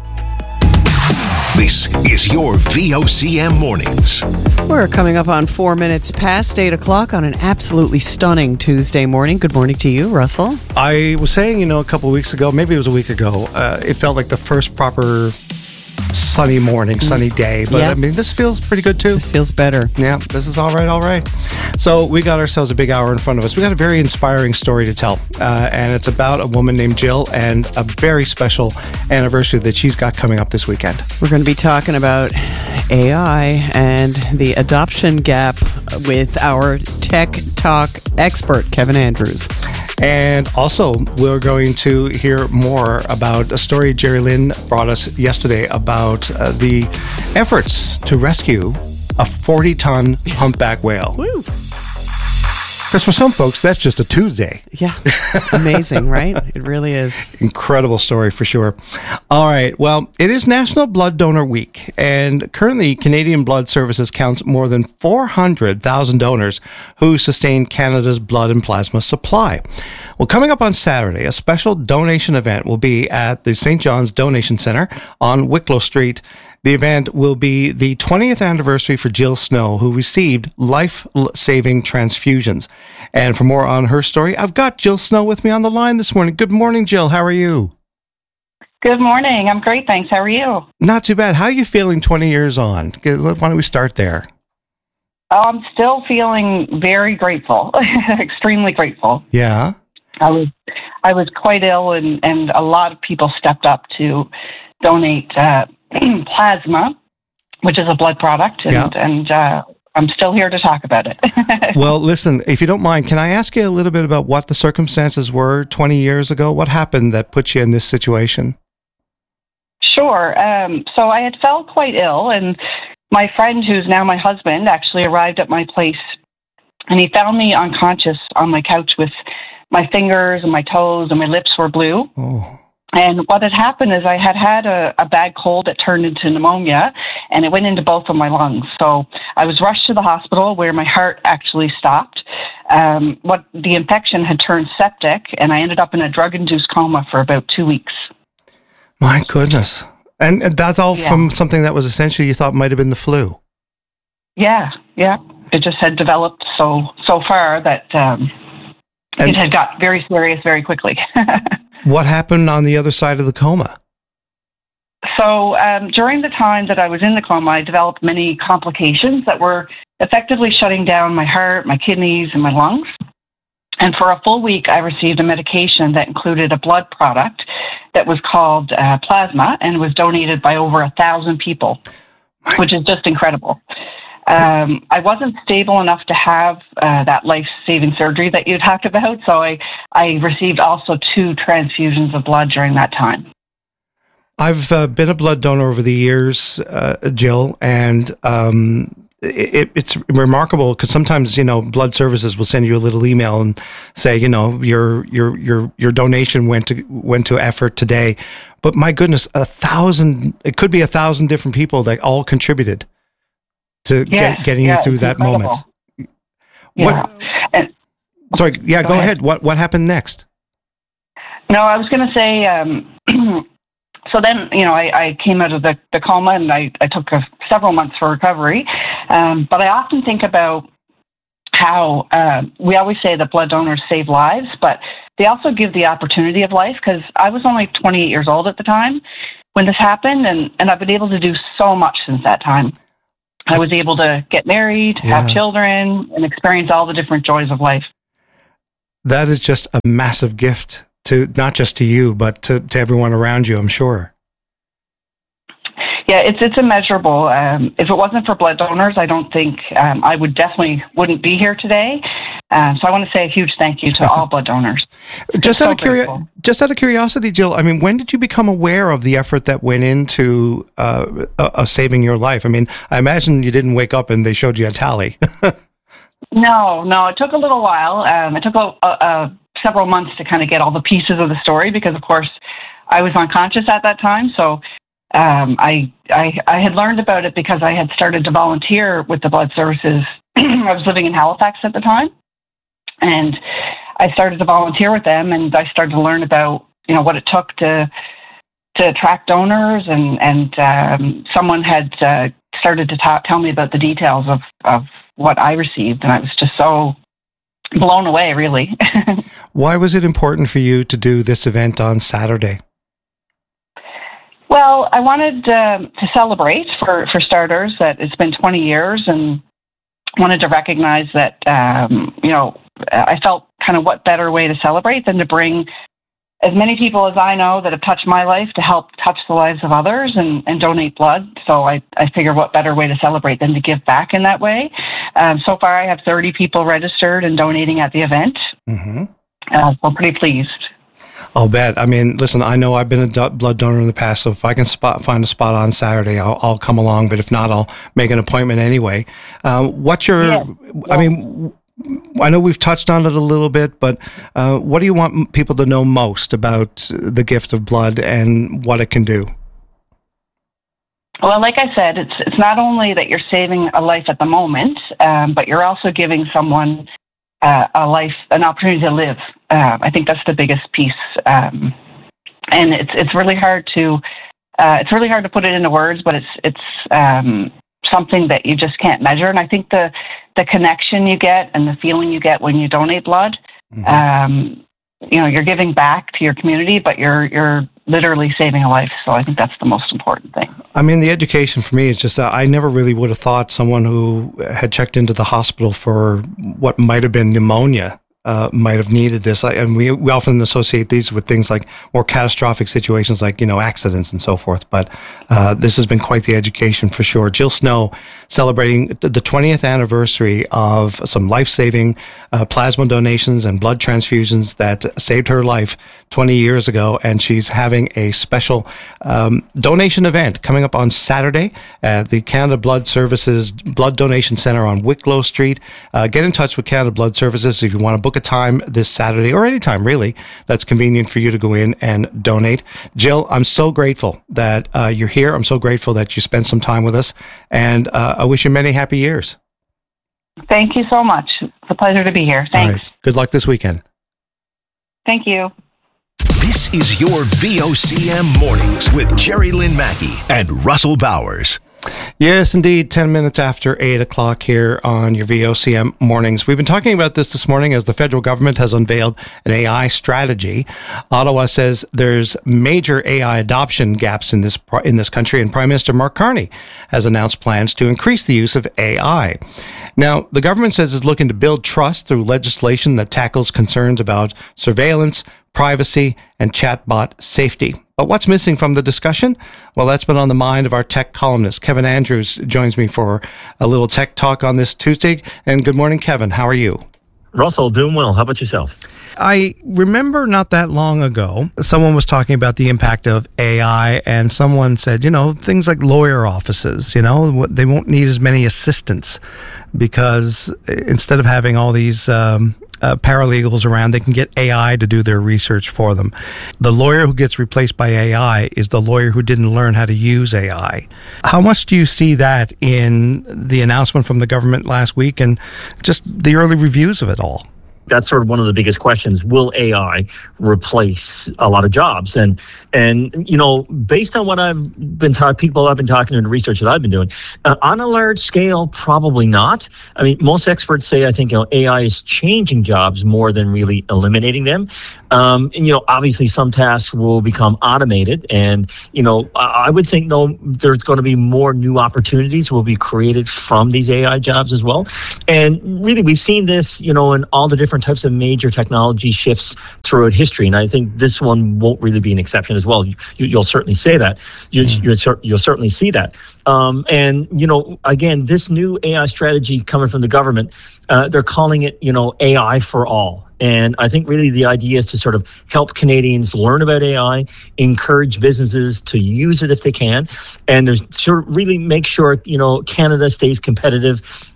This is your V O C M Mornings.
We're coming up on four minutes past eight o'clock on an absolutely stunning Tuesday morning. Good morning to you, Russell.
I was saying, you know, a couple of weeks ago, maybe it was a week ago, uh, it felt like the first proper sunny morning, sunny day. But
Yeah.
I mean, this feels pretty good too.
This feels better.
Yeah, this is all right, all right. So we got ourselves a big hour in front of us. We got a very inspiring story to tell. Uh, and it's about a woman named Jill and a very special anniversary that she's got coming up this weekend.
We're going to be talking about A I and the adoption gap with our tech talk expert, Kevin Andrews.
And also, we're going to hear more about a story Jerry Lynn brought us yesterday about uh, the efforts to rescue a forty-ton humpback whale.
Woo!
Because for some folks, that's just a Tuesday.
Yeah, amazing, right? It really is.
Incredible story for sure. All right, well, it is National Blood Donor Week, and currently Canadian Blood Services counts more than four hundred thousand donors who sustain Canada's blood and plasma supply. Well, coming up on Saturday, a special donation event will be at the Saint John's Donation Centre on Wicklow Street. The event will be the twentieth anniversary for Jill Snow, who received life-saving transfusions. And for more on her story, I've got Jill Snow with me on the line this morning. Good morning, Jill. How are you?
Good morning. I'm great, thanks. How are you?
Not too bad. How are you feeling twenty years on? Why don't we start there?
I'm still feeling very grateful, extremely grateful.
Yeah?
I was I was quite ill, and, and a lot of people stepped up to donate uh, plasma, which is a blood product, and,
Yeah.
and uh, I'm still here to talk about it.
Well, listen, if you don't mind, can I ask you a little bit about what the circumstances were twenty years ago? What happened that put you in this situation?
Sure. Um, so I had felt quite ill, and my friend, who's now my husband, actually arrived at my place, and he found me unconscious on my couch with my fingers and my toes, and my lips were blue.
Oh.
And what had happened is I had had a, a bad cold that turned into pneumonia, and it went into both of my lungs. So I was rushed to the hospital where my heart actually stopped. Um, what the infection had turned septic, and I ended up in a drug-induced coma for about two weeks.
My goodness. And and that's all
Yeah.
from something that was essentially you thought might have been the flu.
Yeah, yeah. It just had developed so so far that um,
And-
it had got very serious very quickly.
What happened on the other side of the coma?
So um, during the time that I was in the coma, I developed many complications that were effectively shutting down my heart, my kidneys, and my lungs. And for a full week, I received a medication that included a blood product that was called uh, plasma and was donated by over a thousand people, which is just incredible. Um, I wasn't stable enough to have uh, that life-saving surgery that you talked about, so I, I received also two transfusions of blood during that time.
I've uh, been a blood donor over the years, uh, Jill, and um, it, it's remarkable because sometimes, you know, blood services will send you a little email and say, you know, your your your your donation went to went to effort today. But my goodness, a thousand, it could be a thousand different people that all contributed to
yes,
get, getting
yeah,
you through that
incredible.
moment.
Yeah.
What,
and,
sorry, yeah, go,
go
ahead.
ahead.
What what happened next?
No, I was going to say, um, so then, you know, I, I came out of the, the coma and I, I took a, several months for recovery. Um, but I often think about how uh, we always say that blood donors save lives, but they also give the opportunity of life, because I was only twenty-eight years old at the time when this happened, and, and I've been able to do so much since that time. I was able to get married,
Yeah.
have children, and experience all the different joys of life.
That is just a massive gift to not just to you, but to, to everyone around you, I'm sure.
Yeah, it's it's immeasurable. Um, if it wasn't for blood donors, I don't think um, I would definitely wouldn't be here today. Um, so I want to say a huge thank you to all blood donors.
Just
so
out of curio- just out of curiosity, Jill, I mean, when did you become aware of the effort that went into uh, uh, uh, saving your life? I mean, I imagine you didn't wake up and they showed you a tally.
No, no, it took a little while. Um, it took a, a, a several months to kind of get all the pieces of the story, because, of course, I was unconscious at that time. So um, I, I I had learned about it because I had started to volunteer with the blood services. I was living in Halifax at the time, and I started to volunteer with them, and I started to learn about, you know, what it took to to attract donors, and and um, someone had uh, started to ta- tell me about the details of, of what I received, and I was just so blown away, really.
Why was it important for you to do this event on Saturday?
Well, I wanted um, to celebrate, for, for starters, that it's been twenty years, and wanted to recognize that, um, you know, I felt kind of what better way to celebrate than to bring as many people as I know that have touched my life to help touch the lives of others and, and donate blood. So I, I figure what better way to celebrate than to give back in that way. Um, so far, I have thirty people registered and donating at the event.
Mm-hmm.
Uh, so I'm pretty pleased.
I'll bet. I mean, listen, I know I've been a do- blood donor in the past, so if I can spot, find a spot on Saturday, I'll, I'll come along. But if not, I'll make an appointment anyway. Uh, what's your,
Yeah.
I mean, I know we've touched on it a little bit, but uh, what do you want people to know most about the gift of blood and what it can do?
Well, like I said, it's it's not only that you're saving a life at the moment, um, but you're also giving someone uh, a life, an opportunity to live. Uh, I think that's the biggest piece, um, and it's it's really hard to uh, it's really hard to put it into words, but it's it's um, something that you just can't measure. And I think the the connection you get and the feeling you get when you donate blood, mm-hmm. um, you know, you're giving back to your community, but you're you're literally saving a life. So I think that's the most important thing.
I mean, the education for me is just that I never really would have thought someone who had checked into the hospital for what might have been pneumonia uh, might have needed this. I, and we, we often associate these with things like more catastrophic situations like, you know, accidents and so forth. But uh, this has been quite the education for sure. Jill Snow celebrating the twentieth anniversary of some life-saving uh, plasma donations and blood transfusions that saved her life twenty years ago. And she's having a special um, donation event coming up on Saturday at the Canada Blood Services Blood Donation Center on Wicklow Street. Uh, get in touch with Canada Blood Services if you want to book a time this Saturday, or any time really that's convenient for you to go in and donate. Jill, I'm so grateful that uh, you're here. I'm so grateful that you spent some time with us, and uh, I wish you many happy years.
Thank you so much. It's a pleasure to be here. Thanks.
All right. Good luck this weekend.
Thank you.
This is your V O C M Mornings with Jerry Lynn Mackey and Russell Bowers.
Yes, indeed. ten minutes after eight o'clock here on your V O C M mornings. We've been talking about this this morning as the federal government has unveiled an A I strategy. Ottawa says there's major A I adoption gaps in this in this country, and Prime Minister Mark Carney has announced plans to increase the use of A I. Now, the government says it's looking to build trust through legislation that tackles concerns about surveillance, privacy, and chatbot safety. But what's missing from the discussion? Well, that's been on the mind of our tech columnist. Kevin Andrews joins me for a little tech talk on this Tuesday. And good morning, Kevin. How are you?
Russell, doing well. How about yourself?
I remember not that long ago, someone was talking about the impact of A I, and someone said, you know, things like lawyer offices, you know, they won't need as many assistants because instead of having all these um, uh, paralegals around, they can get A I to do their research for them. The lawyer who gets replaced by A I is the lawyer who didn't learn how to use A I. How much do you see that in the announcement from the government last week and just the early reviews of it all?
That's sort of one of the biggest questions. Will A I replace a lot of jobs? And, and you know, based on what I've been talking, people I've been talking to and the research that I've been doing, uh, on a large scale, probably not. I mean, most experts say, I think, you know, A I is changing jobs more than really eliminating them. Um, and, you know, obviously some tasks will become automated. And, you know, I, I would think, no, there's going to be more new opportunities will be created from these A I jobs as well. And really, we've seen this, you know, in all the different types of major technology shifts throughout history, and I think this one won't really be an exception as well. You, you'll certainly say that. You, you'll, you'll certainly see that. Um, and you know, again, this new A I strategy coming from the government, uh, they're calling it, you know, A I for all. And I think really the idea is to sort of help Canadians learn about A I, encourage businesses to use it if they can, and there's sort of really make sure, you know, Canada stays competitive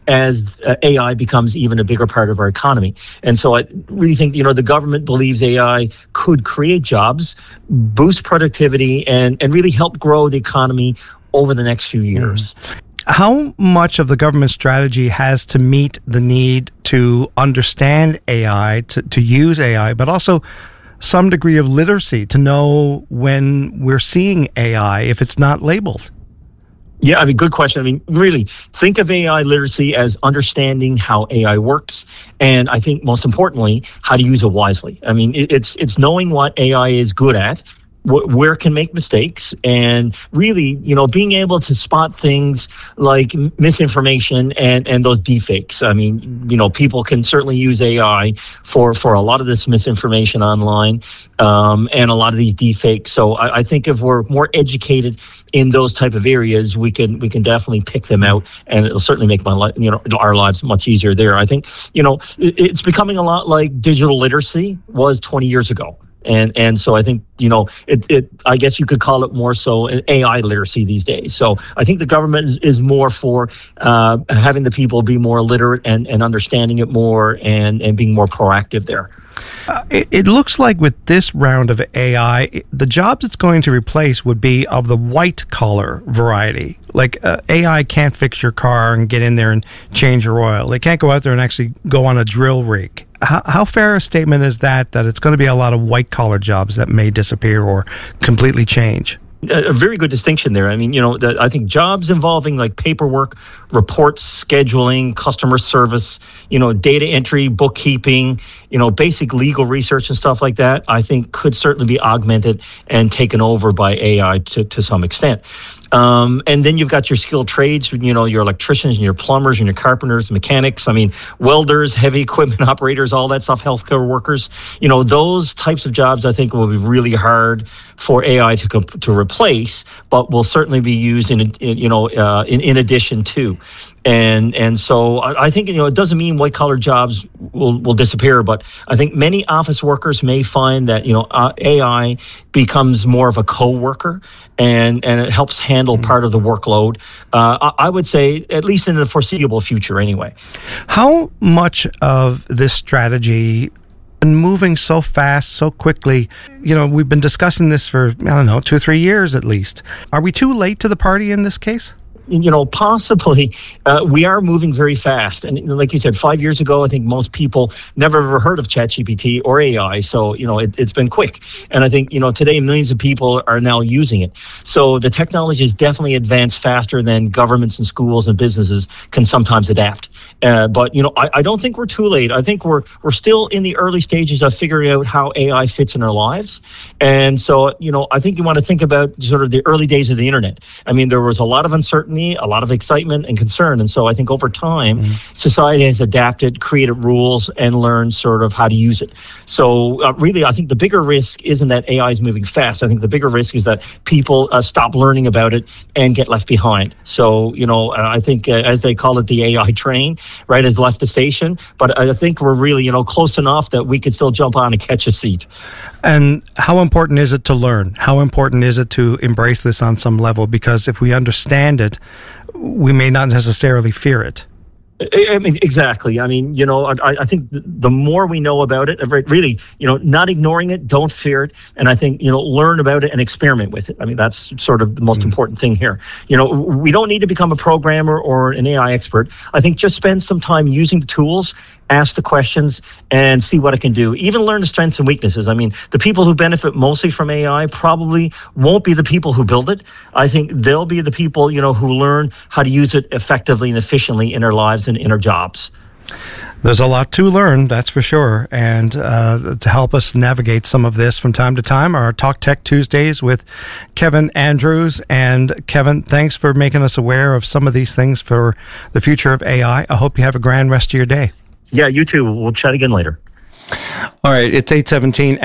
as uh, A I becomes even a bigger part of our economy. And so I really think, you know, the government believes A I could create jobs, boost productivity, and, and really help grow the economy over the next few years. Mm.
How much of the government strategy has to meet the need to understand A I, to, to use A I, but also some degree of literacy to know when we're seeing A I if it's not labeled?
Yeah, I mean, good question. I mean, really, think of A I literacy as understanding how A I works, and I think most importantly, how to use it wisely. I mean, it, it's it's knowing what A I is good at, where it can make mistakes, and really, you know, being able to spot things like misinformation and, and those deepfakes. I mean, you know, people can certainly use A I for, for a lot of this misinformation online, um, and a lot of these deepfakes. So I, I think if we're more educated in those type of areas, we can we can definitely pick them out, and it'll certainly make my life, you know, our lives much easier there. I think, you know, it, it's becoming a lot like digital literacy was twenty years ago. And and so I think, you know, it, it I guess you could call it more so an A I literacy these days. So I think the government is, is more for uh, having the people be more literate and, and understanding it more and, and being more proactive there.
Uh, it, it looks like with this round of A I, the jobs it's going to replace would be of the white-collar variety. Like uh, A I can't fix your car and get in there and change your oil. They can't go out there and actually go on a drill rig. How, how fair a statement is that, that it's going to be a lot of white-collar jobs that may disappear or completely change?
A very good distinction there. I mean, you know, the, I think jobs involving like paperwork, reports, scheduling, customer service, you know, data entry, bookkeeping, you know, basic legal research and stuff like that, I think could certainly be augmented and taken over by A I to, to some extent. Um, and then you've got your skilled trades, you know, your electricians and your plumbers and your carpenters, mechanics, I mean, welders, heavy equipment operators, all that stuff, healthcare workers, you know, those types of jobs I think will be really hard for A I to comp- to replace, but will certainly be used in, in you know, uh, in, in addition to. And and so I, I think, you know, it doesn't mean white collar jobs will, will disappear, but I think many office workers may find that, you know, uh, A I becomes more of a co-worker and, and it helps handle part of the workload. Uh, I, I would say at least in the foreseeable future anyway.
How much of this strategy and moving so fast, so quickly, you know, we've been discussing this for, I don't know, two or three years at least. Are we too late to the party in this case?
you know, possibly uh, we are moving very fast. And like you said, five years ago, I think most people never ever heard of ChatGPT or A I. So, you know, it, it's been quick. And I think, you know, today millions of people are now using it. So the technology has definitely advanced faster than governments and schools and businesses can sometimes adapt. Uh, but, you know, I, I don't think we're too late. I think we're we're still in the early stages of figuring out how A I fits in our lives. And so, you know, I think you want to think about sort of the early days of the internet. I mean, there was a lot of uncertainty, a lot of excitement and concern. And so I think over time, mm-hmm. society has adapted, created rules, and learned sort of how to use it. So uh, really, I think the bigger risk isn't that A I is moving fast. I think the bigger risk is that people uh, stop learning about it and get left behind. So, you know, uh, I think uh, as they call it, the A I train, right, has left the station. But I think we're really, you know, close enough that we could still jump on and catch a seat.
And how important is it to learn? How important is it to embrace this on some level? Because if we understand it, we may not necessarily fear it.
I mean, exactly. I mean, you know, I, I think the more we know about it, really, you know, not ignoring it, don't fear it. And I think, you know, learn about it and experiment with it. I mean, that's sort of the most mm-hmm. important thing here. You know, we don't need to become a programmer or an A I expert. I think just spend some time using the tools, ask the questions, and see what it can do. Even learn the strengths and weaknesses. I mean, the people who benefit mostly from A I probably won't be the people who build it. I think they'll be the people, you know, who learn how to use it effectively and efficiently in their lives and in our jobs.
There's a lot to learn, that's for sure. And uh, to help us navigate some of this from time to time are Talk Tech Tuesdays with Kevin Andrews. And Kevin, thanks for making us aware of some of these things for the future of A I. I hope you have a grand rest of your day.
Yeah, you too. We'll chat again later.
All right, it's eight seventeen.